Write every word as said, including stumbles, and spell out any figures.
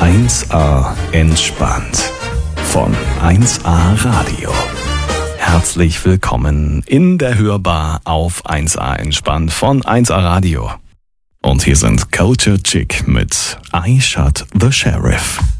eins A entspannt von eins A Radio. Herzlich willkommen in der Hörbar auf eins A entspannt von eins A Radio. Und hier sind Culture Chick mit I Shot the Sheriff.